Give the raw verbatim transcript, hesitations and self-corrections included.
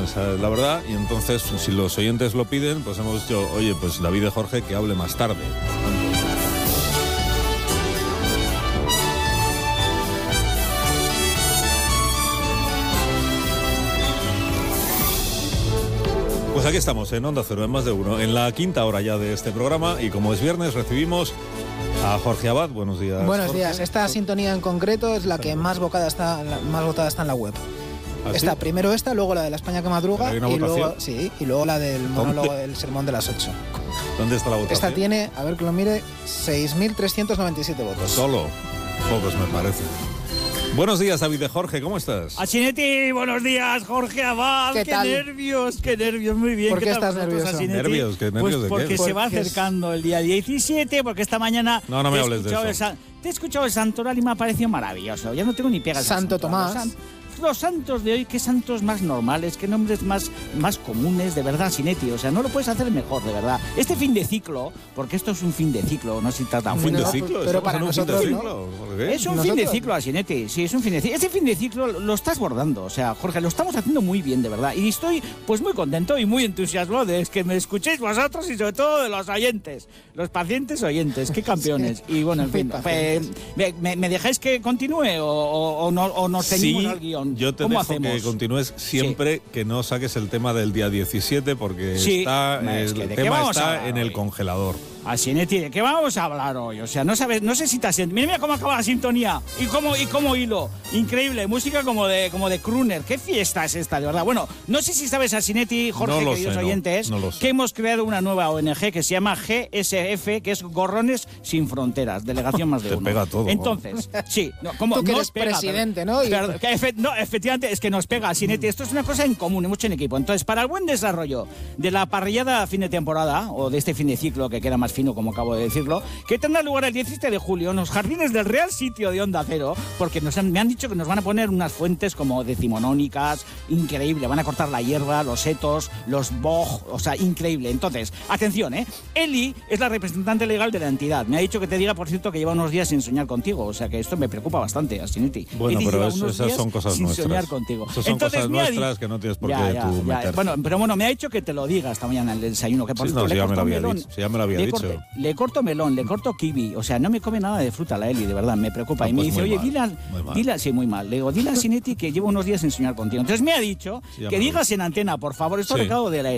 esa es la verdad. Y entonces, si los oyentes lo piden, pues hemos dicho, oye, pues David de Jorge que hable más tarde. Pues aquí estamos, en Onda Cero, en Más de Uno, en la quinta hora ya de este programa, y como es viernes recibimos a Jorge Abad. Buenos días. Buenos Jorge. días. Esta sintonía en concreto es la que más vocada está, más votada está en la web. ¿Ah, sí? Está primero esta, luego la de la España que madruga ¿Hay una y votación? luego sí, y luego la del monólogo del sermón de las ocho. ¿Dónde está la votación? Esta tiene, a ver que lo mire, seis mil trescientos noventa y siete votos. Solo. Pocos me parece. Buenos días, David de Jorge, ¿cómo estás? Asinetti, buenos días, Jorge Abad. ¿Qué qué tal? nervios, qué nervios, muy bien. ¿Por qué tal estás vosotros, nervioso? Asinetti? ¿Nervios? ¿Qué nervios pues de qué? porque se va Porque es- acercando el día diecisiete, porque esta mañana... No, no me te he hables de escuchado eso. el san- Te he escuchado el santoral y me ha parecido maravilloso. Ya no tengo ni pegas. al Santo santoral. Tomás. Los, san- los santos de hoy, qué santos más normales, qué nombres más, más comunes, de verdad, Asinetti. O sea, no lo puedes hacer mejor, de verdad. Este fin de ciclo, porque esto es un fin de ciclo, no se trata ¿Un de fin de No, ciclo? pero ¿Estamos para en un fin de nosotros, ¿no? ciclo? ¿Por qué? Es un ¿Nosotros? fin de ciclo, Asinetti, sí, es un fin de ciclo. Ese fin de ciclo lo estás bordando, o sea, Jorge, lo estamos haciendo muy bien, de verdad. Y estoy, pues, muy contento y muy entusiasmado de que me escuchéis vosotros y sobre todo de los oyentes, los pacientes oyentes, qué campeones. Y bueno, en fin, Muy pues, me, me- me dejáis que continúe o, o- o no, o nos ceñimos Sí, al guión? yo te ¿Cómo dejo hacemos? que continúes siempre que no saques el tema del día diecisiete, porque Sí, está, es el que ¿de qué tema vamos a está hablar en el hoy? congelador. Asinetti, ¿de qué vamos a hablar hoy? O sea, no sabes, no sé si te has... Mira, mira cómo acaba la sintonía y cómo, y cómo hilo. Increíble, música como de, como de crooner. ¿Qué fiesta es esta, de verdad? Bueno, no sé si sabes, Asinetti, Jorge, No lo queridos sé, no, oyentes, no lo sé. que hemos creado una nueva O N G que se llama G S F, que es Gorrones Sin Fronteras, Delegación Más de Te Uno. pega todo, Entonces, sí, no, como Tú que nos eres pega, presidente, pero- ¿no? Y- pero- que efe- no, efectivamente, es que nos pega, Asinetti. Esto es una cosa en común, mucho en equipo. Entonces, para el buen desarrollo de la parrillada a fin de temporada, o de este fin de ciclo, que queda más fino, como acabo de decirlo, que tendrá lugar el diecisiete de julio en los jardines del Real Sitio de Onda Cero, porque nos han- me han dicho que nos van a poner unas fuentes como decimonónicas, increíble, van a cortar la hierba, los setos, los boj, o sea, increíble. Entonces, atención, ¿eh? Eli es la representante legal de la entidad. Me ha dicho que te diga, por cierto, que lleva unos días sin soñar contigo, o sea, que esto me preocupa bastante, Asinetti. Bueno, Eli pero lleva eso- unos esas días son cosas sin nuestras. soñar contigo. Esas son Entonces, cosas me ha nuestras dicho- que no tienes por Ya, qué ya, tú ya. meterte. Bueno, pero bueno, me ha dicho que te lo diga esta mañana en el desayuno, que por Sí, cierto, no, si le ya me lo corto había melón. dicho, si ya me lo había le dicho. corto- le corto melón, le corto kiwi, o sea, no me come nada de fruta la Eli, de verdad, me preocupa. Ah, y me pues dice, muy oye, mal, dile, al- muy mal. dile, al- sí, muy mal. Le digo, dile a Sinetti que llevo unos días sin soñar contigo. Entonces me ha dicho Sí, ya que me lo digas en antena, por favor, esto Sí. recado de la